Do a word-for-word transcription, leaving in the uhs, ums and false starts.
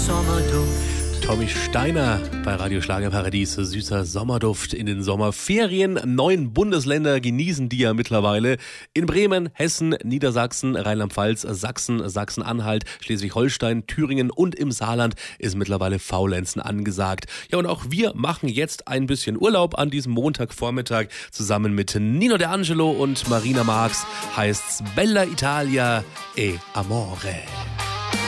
Sommerduft. Tommy Steiner bei Radio Schlagerparadies, süßer Sommerduft in den Sommerferien. Neun Bundesländer genießen die ja mittlerweile. In Bremen, Hessen, Niedersachsen, Rheinland-Pfalz, Sachsen, Sachsen-Anhalt, Schleswig-Holstein, Thüringen und im Saarland ist mittlerweile Faulenzen angesagt. Ja, und auch wir machen jetzt ein bisschen Urlaub an diesem Montagvormittag zusammen mit Nino D'Angelo und Marina Marx. Heißt's Bella Italia e Amore.